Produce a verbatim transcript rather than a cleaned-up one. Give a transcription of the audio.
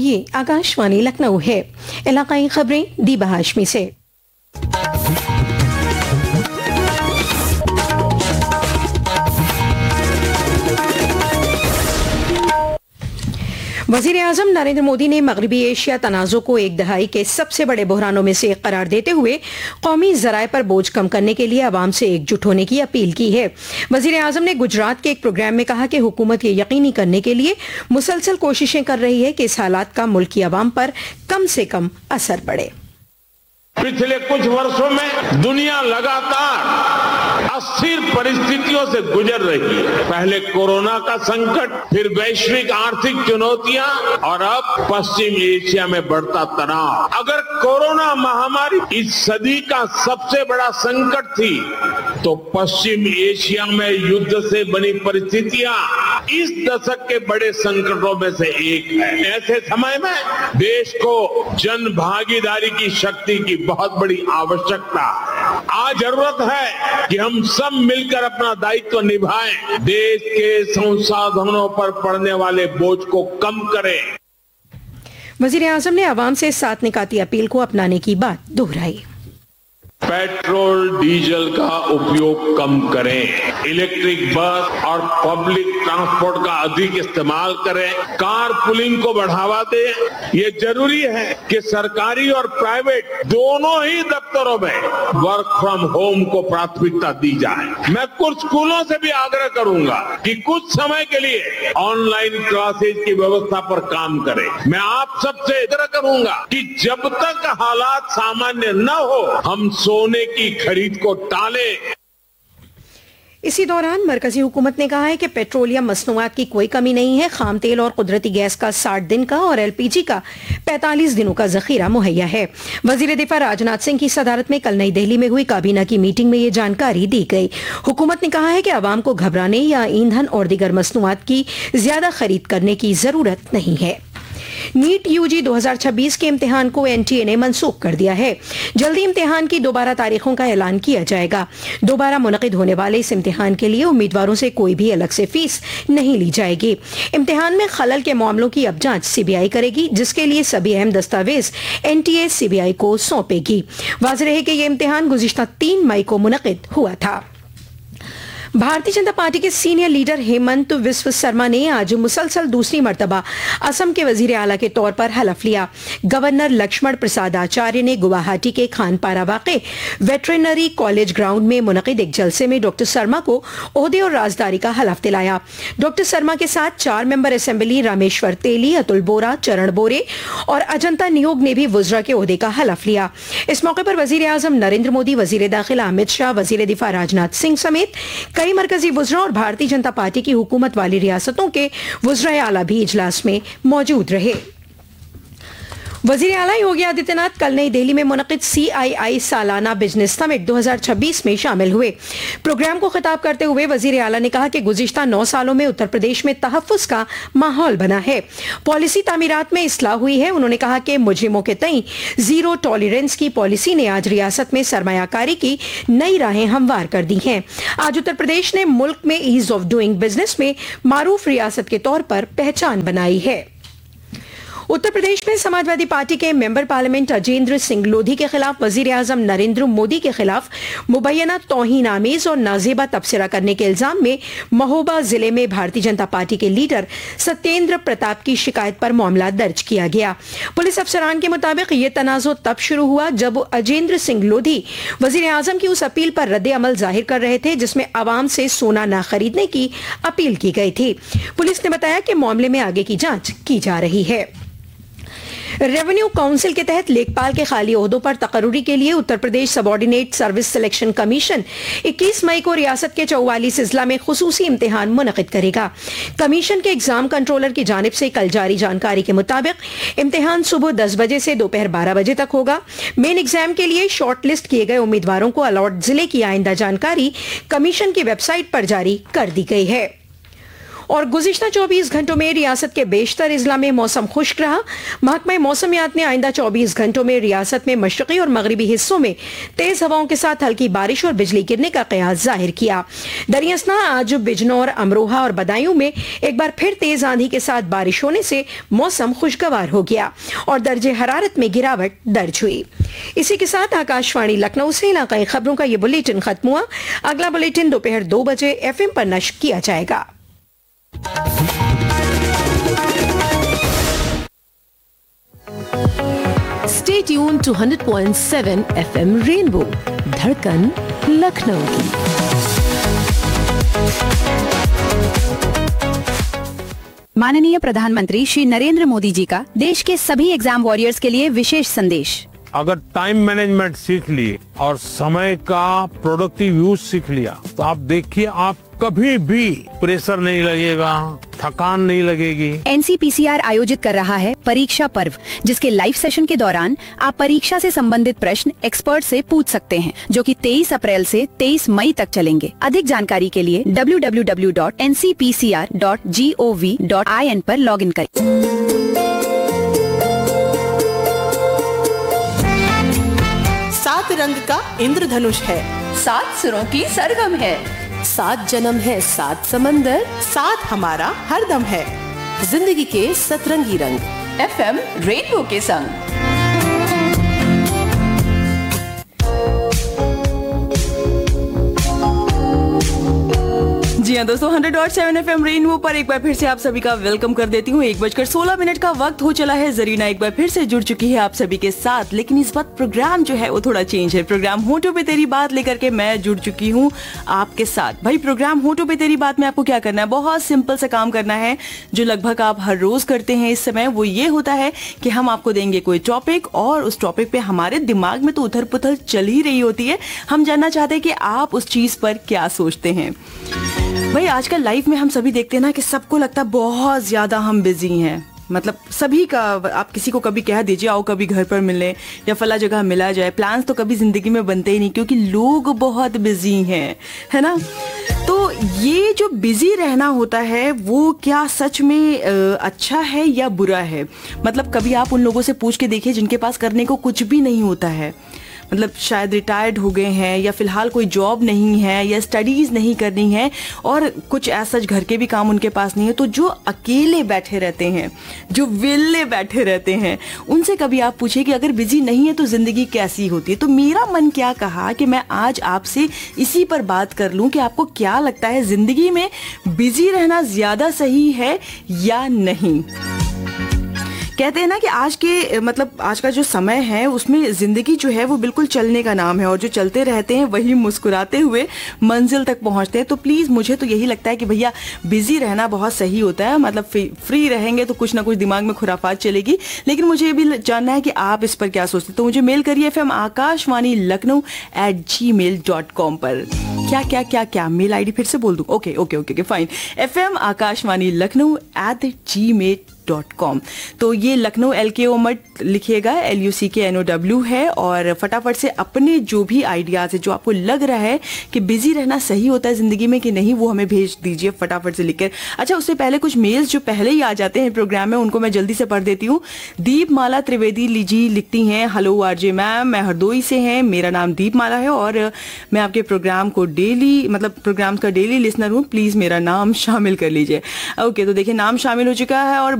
ये आकाशवाणी लखनऊ है। इलाकाई खबरें दीबा हाशमी से। वजीर आजम नरेंद्र मोदी ने मगरबी एशिया तनाज़ुर को एक दहाई के सबसे बड़े बहरानों में से एक करार देते हुए कौमी ज़राए पर बोझ कम करने के लिए अवाम से एकजुट होने की अपील की है। वजीर आजम ने गुजरात के एक प्रोग्राम में कहा कि हुकूमत ये यकीनी करने के लिए मुसलसल कोशिशें कर रही है कि इस हालात का मुल्क की अवाम पर कम से कम असर पड़े। पिछले कुछ वर्षों में दुनिया लगातार अस्थिर परिस्थितियों से गुजर रही है। पहले कोरोना का संकट, फिर वैश्विक आर्थिक चुनौतियां और अब पश्चिम एशिया में बढ़ता तनाव। अगर कोरोना महामारी इस सदी का सबसे बड़ा संकट थी तो पश्चिम एशिया में युद्ध से बनी परिस्थितियां इस दशक के बड़े संकटों में से एक है। ऐसे समय में देश को जन भागीदारी की शक्ति की बहुत बड़ी आवश्यकता। आज जरूरत है कि हम सब मिलकर अपना दायित्व निभाएं, देश के संसाधनों पर पड़ने वाले बोझ को कम करें। वजीर आजम ने अवाम से सात निकाती अपील को अपनाने की बात दोहराई। पेट्रोल डीजल का उपयोग कम करें, इलेक्ट्रिक बस और पब्लिक ट्रांसपोर्ट का अधिक इस्तेमाल करें, कार पुलिंग को बढ़ावा दें। ये जरूरी है कि सरकारी और प्राइवेट दोनों ही दफ्तरों में वर्क फ्रॉम होम को प्राथमिकता दी जाए। मैं कुछ स्कूलों से भी आग्रह करूंगा कि कुछ समय के लिए ऑनलाइन क्लासेज की व्यवस्था पर काम करें। मैं आप सबसे आग्रह करूंगा कि जब तक हालात सामान्य न हो हम सोने की खरीद को टालें। इसी दौरान मरकजी हुकूमत ने कहा है कि पेट्रोलियम मसनूआत की कोई कमी नहीं है। खाम तेल और कुदरती गैस का साठ दिन का और एलपीजी का पैंतालीस दिनों का जखीरा मुहैया है। वजीर दिफा राजनाथ सिंह की सदारत में कल नई दिल्ली में हुई काबीना की मीटिंग में ये जानकारी दी गई। हुकूमत ने कहा है कि अवाम को घबराने या ईंधन और दीगर मसनूआत की ज्यादा खरीद करने की जरूरत नहीं है। नीट यूजी दो हज़ार छब्बीस के इम्तिहान को एनटीए ने मंसूख कर दिया है। जल्दी इम्तिहान की दोबारा तारीखों का ऐलान किया जाएगा। दोबारा मुनक़िद होने वाले इस इम्तिहान के लिए उम्मीदवारों से कोई भी अलग से फीस नहीं ली जाएगी। इम्तिहान में खलल के मामलों की अब जांच सीबीआई करेगी, जिसके लिए सभी अहम दस्तावेज एनटीए सीबीआई को सौंपेगी। वाज़ेह है कि यह इम्तिहान गुज़िश्ता तीन मई को मुनक़िद हुआ था। भारतीय जनता पार्टी के सीनियर लीडर हेमंत विश्व शर्मा ने आज मुसलसल दूसरी मर्तबा असम के वजीर आला के तौर पर हलफ लिया। गवर्नर लक्ष्मण प्रसाद आचार्य ने गुवाहाटी के खानपारा वाक़े वेटरनरी कॉलेज ग्राउंड में मुनक़िद एक जलसे में डॉक्टर शर्मा को ओहदे और राजदारी का हलफ दिलाया। डॉक्टर शर्मा के साथ चार मेंबर असेंबली रामेश्वर तेली, अतुल बोरा, चरण बोरे और अजंता नियोग ने भी वज़रा के ओहदे का हलफ लिया। इस मौके पर वजीर आजम नरेंद्र मोदी, वजीर दाखिला अमित शाह, वजीर दिफा राजनाथ सिंह समेत कई मरकजी वज़रा और भारतीय जनता पार्टी की हुकूमत वाली रियासतों के वज़राए आला भी इजलास में मौजूद रहे। वज़ीर आला योगी आदित्यनाथ कल नई दिल्ली में मुनक़िद सीआईआई सालाना बिजनेस समिट दो हज़ार छब्बीस में शामिल हुए। प्रोग्राम को खिताब करते हुए वज़ीर आला ने कहा कि गुज़िश्ता नौ सालों में उत्तर प्रदेश में तहफ़्फ़ुज़ का माहौल बना है, पॉलिसी तामीरात में इस्लाह हुई है। उन्होंने कहा कि मुजरिमों के तई जीरो टॉलरेंस की पॉलिसी ने आज रियासत में सरमायाकारी की नई राहें हमवार कर दी हैं। आज उत्तर प्रदेश ने मुल्क में ईज ऑफ डूइंग बिजनेस में मारूफ रियासत के तौर पर पहचान बनाई है। उत्तर प्रदेश में समाजवादी पार्टी के मेंबर पार्लियामेंट अजेंद्र सिंह लोधी के खिलाफ वजीर आजम नरेंद्र मोदी के खिलाफ मुबैना तौहीन आमीज और नाजेबा तबसरा करने के इल्जाम में महोबा जिले में भारतीय जनता पार्टी के लीडर सत्येंद्र प्रताप की शिकायत पर मामला दर्ज किया गया। पुलिस अफसरान के मुताबिक ये तनाज़ो तब शुरू हुआ जब अजेंद्र सिंह लोधी वजीर आजम की उस अपील पर रद्द अमल जाहिर कर रहे थे जिसमें आवाम से सोना न खरीदने की अपील की गई थी। पुलिस ने बताया कि मामले में आगे की जांच की जा रही है। रेवेन्यू काउंसिल के तहत लेखपाल के खाली ओहदों पर तकर्रुरी के लिए Uttar Pradesh subordinate service selection commission इक्कीस मई को रियासत के चौवालीस अजला में खुसूसी इम्तिहान मुनक़िद करेगा। कमीशन के एग्जाम कंट्रोलर की जानिब से कल जारी जानकारी के मुताबिक इम्तिहान सुबह दस बजे से दोपहर बारह बजे तक होगा। मेन एग्जाम के लिए शॉर्ट लिस्ट किए गए उम्मीदवारों को अलॉट जिले की आइंदा जानकारी कमीशन की वेबसाइट पर जारी कर दी गई है। और गुज़िश्ता चौबीस घंटों में रियासत के बेशतर अजला में मौसम खुश्क रहा। महकमा मौसमियात ने आइंदा चौबीस घंटों में रियासत में मशरक़ी और मगरबी हिस्सों में तेज हवाओं के साथ हल्की बारिश और बिजली गिरने का क़यास जाहिर किया। दरियासना, आज बिजनौर, अमरोहा और बदायूं में एक बार फिर तेज आंधी के साथ बारिश होने से मौसम खुशगवार हो गया और दर्जे हरारत में गिरावट दर्ज हुई। इसी के साथ आकाशवाणी लखनऊ से इलाकाई खबरों का यह बुलेटिन खत्म हुआ। अगला बुलेटिन दोपहर दो बजे एफएम पर नश्र किया जाएगा। Stay tuned to one hundred point seven F M Rainbow, धड़कन लखनऊ की। माननीय प्रधानमंत्री श्री नरेंद्र मोदी जी का देश के सभी एग्जाम वॉरियर्स के लिए विशेष संदेश। अगर टाइम मैनेजमेंट सीख लिए और समय का प्रोडक्टिव यूज सीख लिया तो आप देखिए, आप कभी भी प्रेशर नहीं लगेगा, थकान नहीं लगेगी। N C P C R आयोजित कर रहा है परीक्षा पर्व, जिसके लाइव सेशन के दौरान आप परीक्षा से संबंधित प्रश्न एक्सपर्ट से पूछ सकते हैं, जो कि तेईस अप्रैल से तेईस मई तक चलेंगे। अधिक जानकारी के लिए W W W dot N C P C R dot G O V dot I N पर लॉग इन करें। सात रंग का इंद्रधनुष है, सात सुरों की सरगम है, सात जन्म है, सात समंदर, साथ हमारा हरदम है। जिंदगी के सतरंगी रंग एफएम रेनबो के संग। जी हाँ दोस्तों, hundred dot seven F M rainbow पर एक बार फिर से आप सभी का वेलकम कर देती हूँ। एक बजकर सोलह मिनट का वक्त हो चला है। जरीना एक बार फिर से जुड़ चुकी है आप सभी के साथ, लेकिन इस बार प्रोग्राम जो है वो थोड़ा चेंज है। प्रोग्राम होठों पे तेरी बात लेकर के मैं जुड़ चुकी हूँ आपके साथ। भाई, प्रोग्राम होठों पे तेरी बात में आपको क्या करना है, बहुत सिंपल सा काम करना है जो लगभग आप हर रोज करते हैं इस समय। वो ये होता है कि हम आपको देंगे कोई टॉपिक और उस टॉपिक पे हमारे दिमाग में तो उथल पुथल चल ही रही होती है। हम जानना चाहते हैं कि आप उस चीज पर क्या सोचते हैं। भाई, आजकल लाइफ में हम सभी देखते हैं ना कि सबको लगता है बहुत ज्यादा हम बिजी हैं। मतलब सभी का, आप किसी को कभी कह दीजिए आओ कभी घर पर मिलने या फला जगह मिला जाए, प्लान्स तो कभी जिंदगी में बनते ही नहीं क्योंकि लोग बहुत बिजी हैं, है ना। तो ये जो बिजी रहना होता है वो क्या सच में अच्छा है या बुरा है? मतलब कभी आप उन लोगों से पूछ के देखिए जिनके पास करने को कुछ भी नहीं होता है, मतलब शायद रिटायर्ड हो गए हैं या फिलहाल कोई जॉब नहीं है या स्टडीज नहीं करनी है और कुछ ऐसा घर के भी काम उनके पास नहीं है, तो जो अकेले बैठे रहते हैं, जो वेले बैठे रहते हैं, उनसे कभी आप पूछिए कि अगर बिजी नहीं है तो जिंदगी कैसी होती है। तो मेरा मन क्या कहा कि मैं आज आपसे इसी पर बात कर लूं कि आपको क्या लगता है, जिंदगी में बिजी रहना ज्यादा सही है या नहीं। कहते हैं ना कि आज के मतलब आज का जो समय है उसमें जिंदगी जो है वो बिल्कुल चलने का नाम है और जो चलते रहते हैं वही मुस्कुराते हुए मंजिल तक पहुंचते हैं। तो प्लीज मुझे तो यही लगता है कि भैया बिजी रहना बहुत सही होता है। मतलब फ्री रहेंगे तो कुछ ना कुछ दिमाग में खुराफात चलेगी, लेकिन मुझे ये भी जानना है कि आप इस पर क्या सोचते हैं। तो मुझे मेल करिए F M Akashvani Lucknow eight जी मेल डॉट कॉम पर। क्या क्या क्या क्या मेल आईडी फिर से बोल दूं? Okay okay okay fine, F M Akashvani Lucknow eight जी मेल डॉट कॉम। तो ये लखनऊ एल के ओ मत लिखिएगा, एल यू सी के एन ओ डब्ल्यू है, और फटाफट से अपने जो भी आइडियाज है, जो आपको लग रहा है कि बिजी रहना सही होता है जिंदगी में कि नहीं, वो हमें भेज दीजिए फटाफट से लिखकर। अच्छा, उससे पहले कुछ मेल्स जो पहले ही आ जाते हैं प्रोग्राम में उनको मैं जल्दी से पढ़ देती हूँ। दीपमाला त्रिवेदी जी लिखती हैं, हेलो आरजे मैम, मैं हरदोई से हैं, मेरा नाम दीपमाला है और मैं आपके प्रोग्राम को डेली मतलब प्रोग्राम का डेली लिसनर हूँ, प्लीज मेरा नाम शामिल कर लीजिए। ओके, तो देखिए नाम शामिल हो चुका है और